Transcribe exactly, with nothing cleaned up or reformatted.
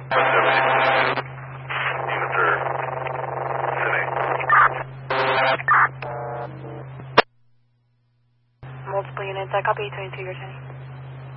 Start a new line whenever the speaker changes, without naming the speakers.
Units are sitting.
Multiple units, I copy twenty-two, you're sending.